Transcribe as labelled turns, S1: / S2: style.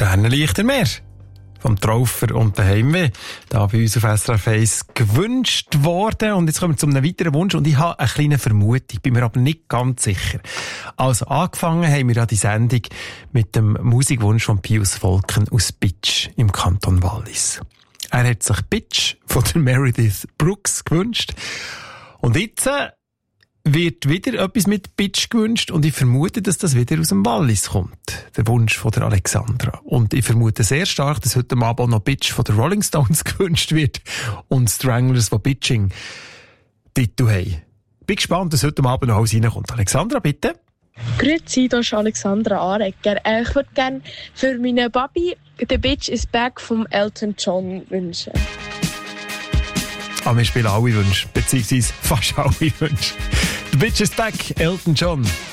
S1: Sternenlichter mehr. Vom Traufer und der Heimweh. Da bei uns auf SRF 1 gewünscht worden. Und jetzt kommen wir zu einem weiteren Wunsch. Und ich habe eine kleine Vermutung, bin mir aber nicht ganz sicher. Also angefangen haben wir ja die Sendung mit dem Musikwunsch von Pius Volken aus Bitsch im Kanton Wallis. Er hat sich Bitch von der Meredith Brooks gewünscht. Und jetzt wird wieder etwas mit Bitch gewünscht und ich vermute, dass das wieder aus dem Wallis kommt. Der Wunsch von der Alexandra. Und ich vermute sehr stark, dass heute Abend auch noch Bitch von der Rolling Stones gewünscht wird und Stranglers von Bitching Titel haben. Bin gespannt, dass heute Abend noch alles reinkommt. Alexandra, bitte.
S2: Grüezi, das ist Alexandra Aregger. Ich würde gerne für meine Baby «The Bitch is Back» vom Elton John wünschen.
S1: Wir spielen alle Wünsche, beziehungsweise fast alle Wünsche. «The Bitch is Back», Elton John.